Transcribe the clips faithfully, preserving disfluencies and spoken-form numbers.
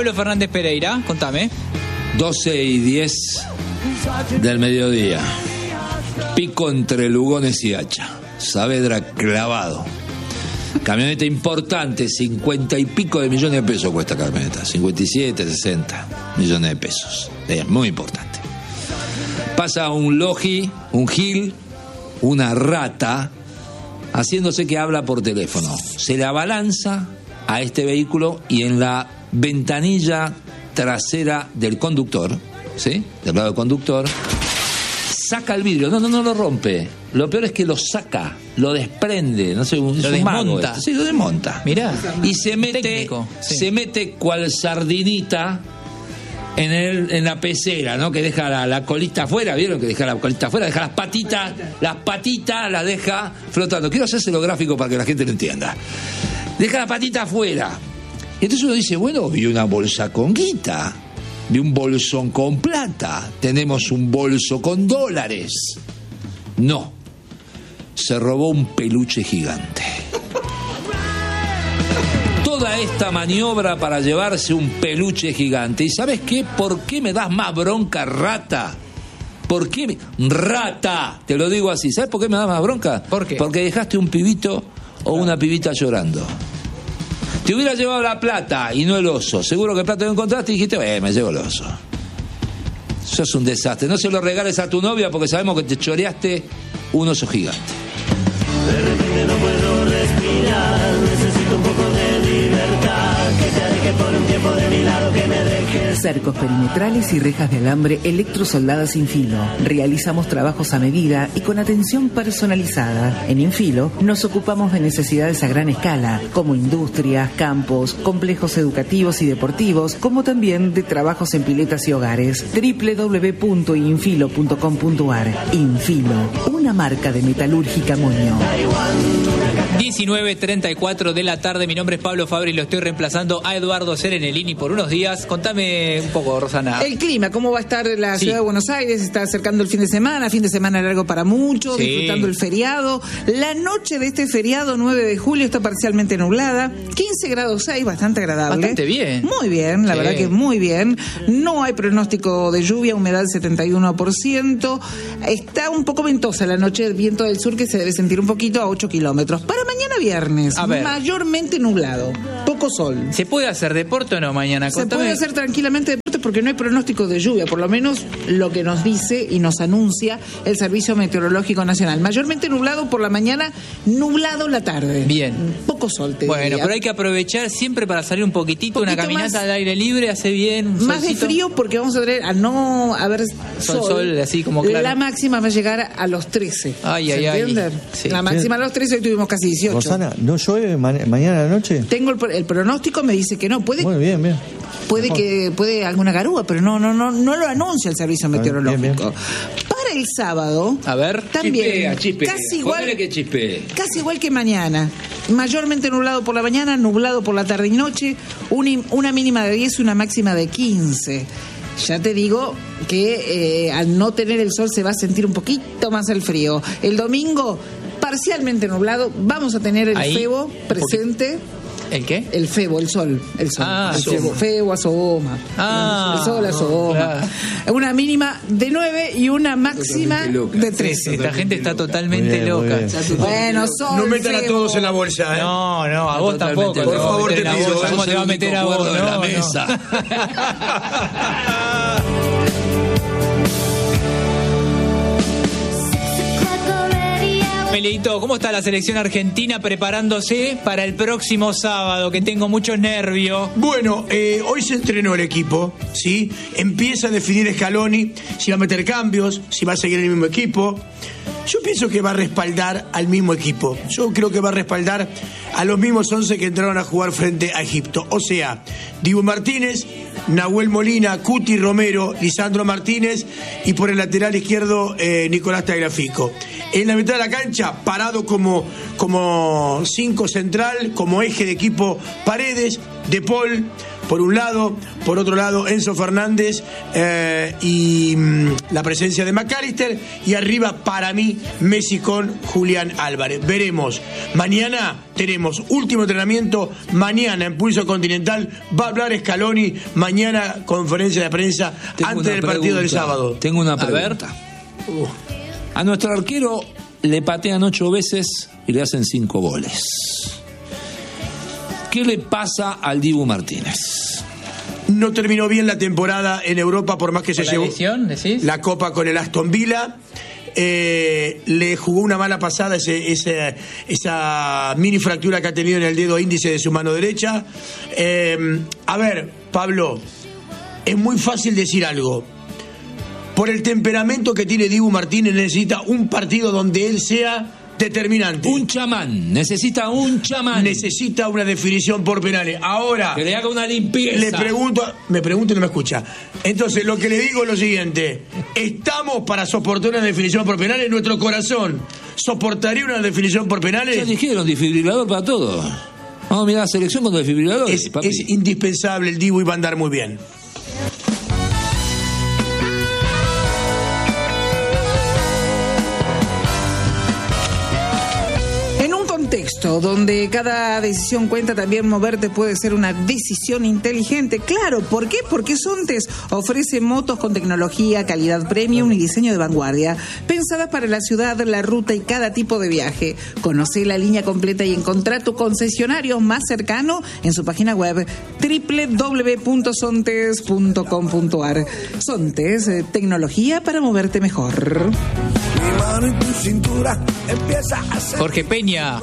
Pablo Fernández Pereira, contame. doce y diez del mediodía. Pico entre Lugones y Hacha. Saavedra clavado. Camioneta importante, cincuenta y pico de millones de pesos cuesta camioneta. cincuenta y siete, sesenta millones de pesos. Es muy importante. Pasa un logi, un gil, una rata, haciéndose que habla por teléfono. Se le abalanza a este vehículo y en la ventanilla trasera del conductor, ¿sí? Del lado del conductor, saca el vidrio. No, no, no lo rompe. Lo peor es que lo saca, lo desprende, no sé, un, lo un desmonta. mago. Sí, lo desmonta. Mirá. Y se mete, Técnico, sí. se mete cual sardinita en el, en la pecera, ¿no? Que deja la, la colita afuera, ¿vieron? Que deja la colita afuera, deja las patitas, las patitas las deja flotando. Quiero hacérselo gráfico para que la gente lo entienda. Deja la patita afuera. Y entonces uno dice, bueno, vi una bolsa con guita, vi un bolsón con plata, tenemos un bolso con dólares. No, se robó un peluche gigante. Toda esta maniobra para llevarse un peluche gigante. ¿Y sabes qué? ¿Por qué me das más bronca, rata? ¿Por qué? Me... Rata, te lo digo así. ¿Sabes por qué me das más bronca? ¿Por qué? Porque dejaste un pibito o una pibita llorando. Te hubiera llevado la plata y no el oso. Seguro que el plata lo encontraste y dijiste, eh, me llevo el oso. Eso es un desastre. No se lo regales a tu novia porque sabemos que te choreaste un oso gigante. De repente no puedo respirar, necesito un poco de libertad, que te aleje por un tiempo de mi lado, que me dejes. Cercos perimetrales y rejas de alambre electrosoldadas sin filo. Realizamos trabajos a medida y con atención personalizada. En Infilo nos ocupamos de necesidades a gran escala, como industrias, campos, complejos educativos y deportivos, como también de trabajos en piletas y hogares. doble u doble u doble u punto infilo punto com punto a r. Infilo, una marca de metalúrgica Moño. diecinueve treinta y cuatro de la tarde, mi nombre es Pablo Fabri y lo estoy reemplazando a Eduardo Serenelini por unos días. Contame un poco, Rosana. El clima, ¿cómo va a estar la Sí. ciudad de Buenos Aires? Está acercando el fin de semana, fin de semana largo para muchos, Sí. disfrutando el feriado. La noche de este feriado, nueve de julio, está parcialmente nublada, quince grados seis, bastante agradable. Bastante bien. Muy bien, la Sí. verdad que muy bien. No hay pronóstico de lluvia, humedad setenta y uno por ciento. Está un poco ventosa la noche, el viento del sur que se debe sentir un poquito a ocho kilómetros. Para mañana viernes, A ver. mayormente nublado, poco sol. ¿Se puede hacer deporte o no mañana? Se Contame. puede hacer tranquilamente deporte porque no hay pronóstico de lluvia, por lo menos lo que nos dice y nos anuncia el Servicio Meteorológico Nacional. Mayormente nublado por la mañana, nublado la tarde. Bien. Poco sol, te Bueno, diría. pero hay que aprovechar siempre para salir un poquitito, Un una poquito caminata más- al aire libre, hace bien. Un Más de solcito. frío porque vamos a tener, a no haber Sol, sol, así como claro. La máxima va a llegar a los trece. Ay, ¿Se ay, ay. entiende? Sí. La máxima a los trece, hoy tuvimos casi dieciocho. Rosana, ¿no llueve ma- mañana a la noche? Tengo el, el pronóstico, me dice que no. Puede Muy bien, bien. Puede que puede alguna garúa, pero no no no no lo anuncia el servicio meteorológico. bien, bien. Para el sábado, A ver. también Chispea, chispea. casi igual Ponele que chispee. casi igual que mañana. Mayormente nublado por la mañana, nublado por la tarde y noche, una, una mínima de diez, una máxima de quince. Ya te digo que eh, al no tener el sol se va a sentir un poquito más el frío. El domingo, parcialmente nublado, vamos a tener el Ahí, febo un presente. ¿El qué? El febo, el sol, el sol. Ah, el asoma. febo, febo asoma. Ah, el sol asoma. claro. Una mínima de nueve y una máxima Totalmente loca. de trece. Esta gente está totalmente Muy bien, muy loca. bien. Bueno, sol, No metan a febo. todos en la bolsa, ¿eh? No, no, a vos Totalmente tampoco. loca. te va a Por favor, meter te en la pido, bolsa. sos ¿Cómo te va a el meter a único vos? cuerdo de la No, no. mesa. Meleito, ¿cómo está la selección argentina preparándose para el próximo sábado? Que tengo muchos nervios. Bueno, eh, hoy se entrenó el equipo, ¿sí? Empieza a definir Scaloni si va a meter cambios, si va a seguir el mismo equipo. Yo pienso que va a respaldar al mismo equipo. Yo creo que va a respaldar a los mismos once que entraron a jugar frente a Egipto. O sea, Dibu Martínez, Nahuel Molina, Cuti Romero, Lisandro Martínez y por el lateral izquierdo eh, Nicolás Tagliafico. En la mitad de la cancha, parado como, como cinco central, como eje de equipo Paredes, De Paul. por un lado, por otro lado Enzo Fernández eh, y mm, la presencia de McAllister, y arriba para mí Messi con Julián Álvarez. Veremos. Mañana tenemos último entrenamiento, mañana en Pulso Continental va a hablar Scaloni, mañana conferencia de prensa Tengo antes una del partido pregunta. del sábado. Tengo una A pregunta. Uh. A nuestro arquero le patean ocho veces y le hacen cinco goles. ¿Qué le pasa al Dibu Martínez? No terminó bien la temporada en Europa, por más que se ¿Por la llevó lesión, decís? la Copa con el Aston Villa. Eh, le jugó una mala pasada ese, ese, esa mini fractura que ha tenido en el dedo índice de su mano derecha. Eh, a ver, Pablo, es muy fácil decir algo. Por el temperamento que tiene Dibu Martínez, necesita un partido donde él sea determinante. Un chamán, necesita un chamán. Necesita una definición por penales. Ahora, Que le haga una limpieza. le pregunto, me pregunto y no me escucha. Entonces, lo que le digo es lo siguiente: ¿estamos para soportar una definición por penales? Nuestro corazón soportaría una definición por Ya penales. dijeron, desfibrilador para todo. Vamos a mirar la selección con desfibriladores. Es, papi. es indispensable el Dibu y va a andar muy bien. Contexto donde cada decisión cuenta, también moverte puede ser una decisión inteligente. Claro, ¿por qué? Porque Sontes ofrece motos con tecnología, calidad premium y diseño de vanguardia, pensadas para la ciudad, la ruta y cada tipo de viaje. Conoce la línea completa y encontrá tu concesionario más cercano en su página web doble u doble u doble u punto sontes punto com punto a r. Sontes, eh, tecnología para moverte mejor. Jorge Peña.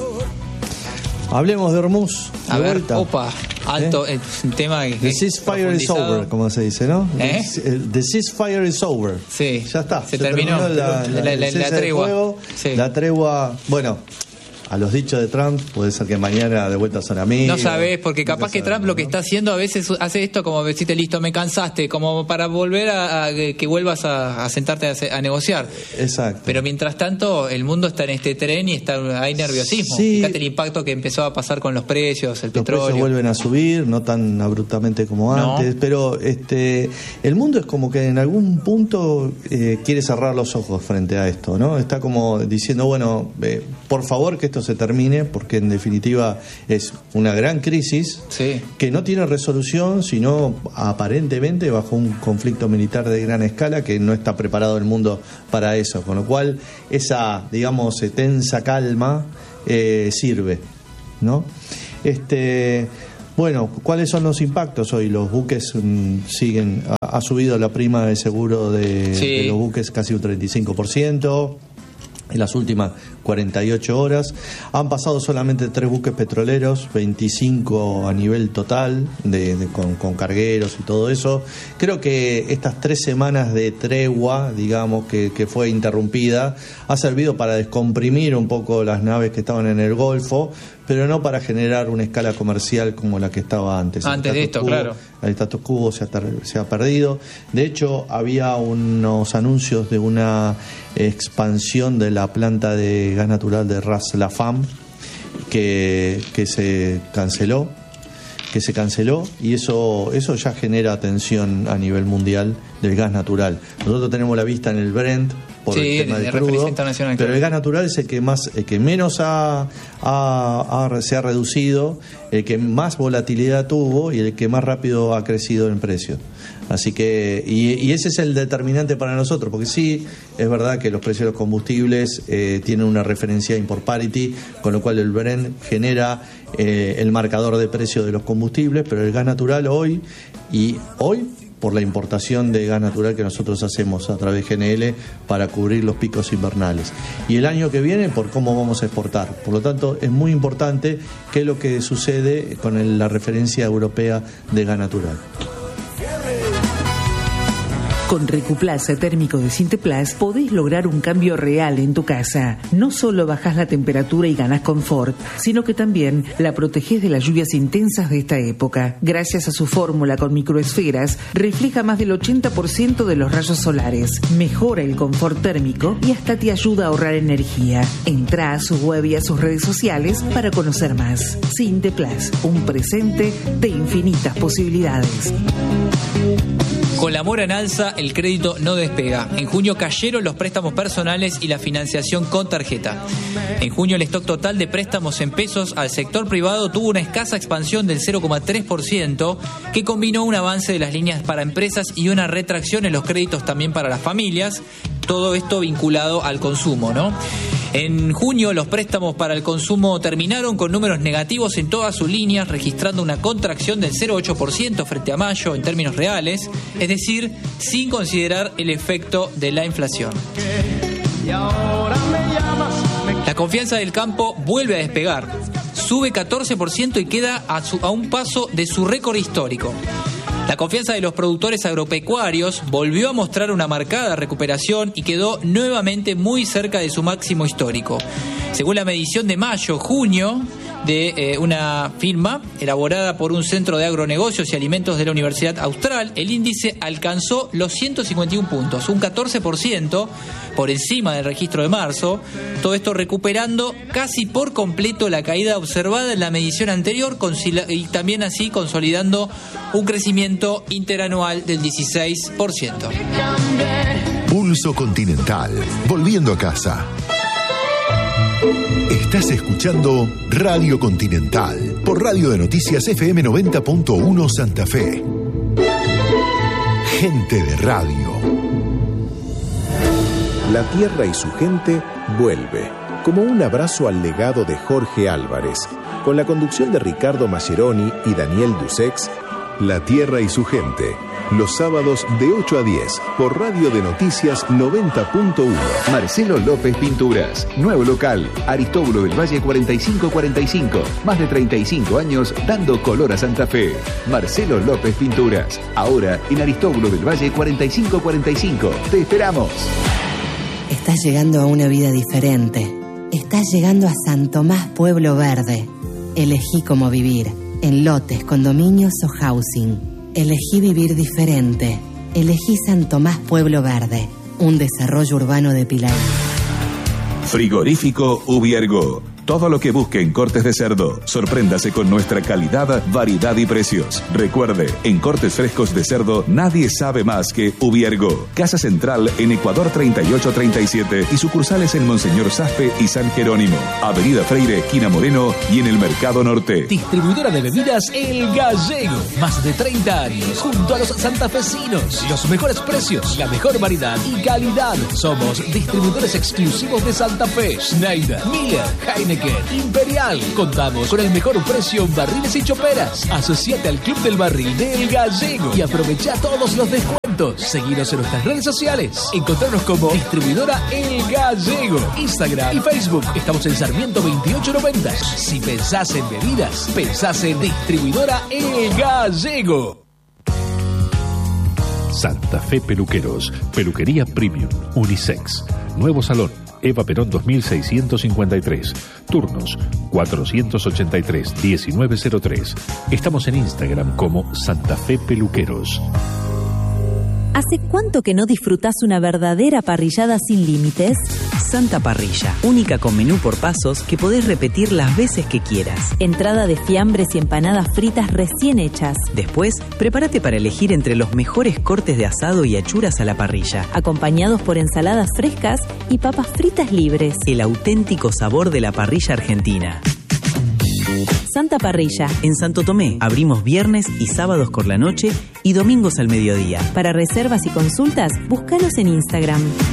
Hablemos de Hormuz. A de ver, vuelta. opa, alto, ¿Eh? es un tema que... The ceasefire is profundizado. over, como se dice, ¿no? ¿Eh? The ceasefire is over. Sí. Ya está. Se terminó. la, La- la- el la cese de tregua. fuego, Sí. La tregua, bueno, a los dichos de Trump, puede ser que mañana de vuelta son amigos. No sabes, porque capaz Nunca que Trump sabemos, lo que ¿no? está haciendo a veces hace esto como decirte, listo, me cansaste, como para volver a, a que vuelvas a, a sentarte a, a negociar. Exacto. Pero mientras tanto, el mundo está en este tren y está hay nerviosismo. Sí. Fíjate el impacto que empezó a pasar con los precios, el Los petróleo. precios vuelven a subir, no tan abruptamente como No. antes, pero este el mundo es como que en algún punto eh, quiere cerrar los ojos frente a esto, ¿no? Está como diciendo, bueno, eh, por favor que esto se termine, porque en definitiva es una gran crisis Sí. que no tiene resolución, sino aparentemente bajo un conflicto militar de gran escala que no está preparado el mundo para eso, con lo cual esa, digamos, eh, tensa calma eh, sirve, ¿no? Este, bueno, ¿cuáles son los impactos hoy? Los buques mm, siguen, ha, ha subido la prima de seguro de, Sí. de los buques casi un treinta y cinco por ciento. En las últimas cuarenta y ocho horas han pasado solamente tres buques petroleros, veinticinco a nivel total de, de- con, con cargueros y todo eso. Creo que estas tres semanas de tregua, digamos, que, que fue interrumpida, ha servido para descomprimir un poco las naves que estaban en el Golfo, pero no para generar una escala comercial como la que estaba antes. El Antes de status esto, quo- claro. El status quo se ha, ter- se ha perdido. De hecho, había unos anuncios de una expansión de la planta de gas natural de Ras Laffam que, que se canceló que se canceló y eso eso ya genera tensión a nivel mundial del gas natural. Nosotros tenemos la vista en el Brent por Sí, el tema de del referencia crudo, internacional, pero claro. el gas natural es el que más el que menos ha, ha- ha- se ha reducido, el que más volatilidad tuvo y el que más rápido ha crecido en precio. Así que y, y ese es el determinante para nosotros, porque sí es verdad que los precios de los combustibles eh, tienen una referencia import parity, con lo cual el Brent genera eh, el marcador de precio de los combustibles, pero el gas natural hoy y hoy por la importación de gas natural que nosotros hacemos a través de G N L para cubrir los picos invernales. Y el año que viene por cómo vamos a exportar. Por lo tanto, es muy importante qué es lo que sucede con el- la referencia europea de gas natural. Con Recuplaza térmico de Sinteplas podés lograr un cambio real en tu casa. No solo bajás la temperatura y ganás confort, sino que también la protegés de las lluvias intensas de esta época. Gracias a su fórmula con microesferas, refleja más del ochenta por ciento de los rayos solares, mejora el confort térmico y hasta te ayuda a ahorrar energía. Entrá a su web y a sus redes sociales para conocer más. Sinteplas, un presente de infinitas posibilidades. Con la mora en alza, el crédito no despega. En junio cayeron los préstamos personales y la financiación con tarjeta. En junio el stock total de préstamos en pesos al sector privado tuvo una escasa expansión del cero coma tres por ciento, que combinó un avance de las líneas para empresas y una retracción en los créditos también para las familias. Todo esto vinculado al consumo, ¿no? En junio los préstamos para el consumo terminaron con números negativos en todas sus líneas, registrando una contracción del cero coma ocho por ciento frente a mayo en términos reales, es decir, sin considerar el efecto de la inflación. La confianza del campo vuelve a despegar, sube catorce por ciento y queda a, su, a un paso de su récord histórico. La confianza de los productores agropecuarios volvió a mostrar una marcada recuperación y quedó nuevamente muy cerca de su máximo histórico. Según la medición de mayo-junio de eh, una firma elaborada por un centro de agronegocios y alimentos de la Universidad Austral, el índice alcanzó los ciento cincuenta y uno puntos, un catorce por ciento por encima del registro de marzo. Todo esto recuperando casi por completo la caída observada en la medición anterior y también así consolidando un crecimiento interanual del dieciséis por ciento. Pulso Continental, volviendo a casa. Estás escuchando Radio Continental por Radio de Noticias F M noventa punto uno Santa Fe. Gente de radio. La tierra y su gente vuelve, como un abrazo al legado de Jorge Álvarez, con la conducción de Ricardo Mascheroni y Daniel Dusex. La tierra y su gente, los sábados de ocho a diez, por Radio de Noticias noventa punto uno. Marcelo López Pinturas, nuevo local, Aristóbulo del Valle cuarenta y cinco cuarenta y cinco, más de treinta y cinco años dando color a Santa Fe. Marcelo López Pinturas, ahora en Aristóbulo del Valle cuarenta y cinco cuarenta y cinco. ¡Te esperamos! Estás llegando a una vida diferente. Estás llegando a San Tomás Pueblo Verde. Elegí cómo vivir, en lotes, condominios o housing. Elegí vivir diferente. Elegí San Tomás Pueblo Verde, un desarrollo urbano de Pilar. Frigorífico Ubiergo. Todo lo que busque en cortes de cerdo. Sorpréndase con nuestra calidad, variedad y precios. Recuerde, en cortes frescos de cerdo nadie sabe más que Ubiergo. Casa Central en Ecuador treinta y ocho treinta y siete y sucursales en Monseñor Saspe y San Jerónimo. Avenida Freire, esquina Moreno y en el Mercado Norte. Distribuidora de bebidas El Gallego. Más de treinta años junto a los santafesinos. Los mejores precios, la mejor variedad y calidad. Somos distribuidores exclusivos de Santa Fe. Schneider, Miller, Heineken, Imperial. Contamos con el mejor precio en barriles y choperas. Asociate al Club del Barril de El Gallego y aprovecha todos los descuentos. Seguinos en nuestras redes sociales. Encontrarnos como distribuidora El Gallego, Instagram y Facebook. Estamos en Sarmiento veintiocho noventa. Si pensás en bebidas, pensás en distribuidora El Gallego. Santa Fe Peluqueros, peluquería premium, unisex, nuevo salón, Eva Perón dos mil seiscientos cincuenta y tres, turnos cuatrocientos ochenta y tres, diecinueve cero tres. Estamos en Instagram como Santa Fe Peluqueros. ¿Hace cuánto que no disfrutás una verdadera parrillada sin límites? Santa Parrilla, única con menú por pasos que podés repetir las veces que quieras. Entrada de fiambres y empanadas fritas recién hechas. Después, prepárate para elegir entre los mejores cortes de asado y achuras a la parrilla, acompañados por ensaladas frescas y papas fritas libres. El auténtico sabor de la parrilla argentina. Santa Parrilla. En Santo Tomé abrimos viernes y sábados por la noche y domingos al mediodía. Para reservas y consultas, búscanos en Instagram.